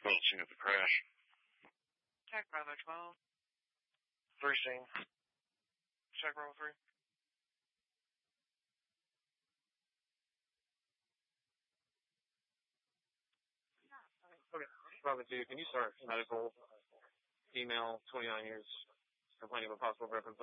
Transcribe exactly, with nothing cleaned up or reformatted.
twelve scene of the crash. Check Bravo twelve. First scene. Check Bravo three. Okay. Bravo two, can you start medical email twenty-nine years complaining of a possible reference